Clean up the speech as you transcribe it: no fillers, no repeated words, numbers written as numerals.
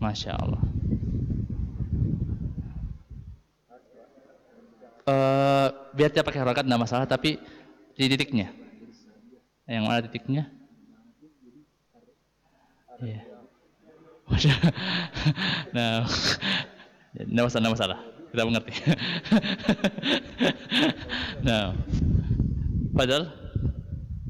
Masya Allah. Biar dia pakai harokat nggak masalah, tapi di titiknya. Yang mana titiknya? Iya. Nah, nggak masalah. Kita mengerti. Nah, padahal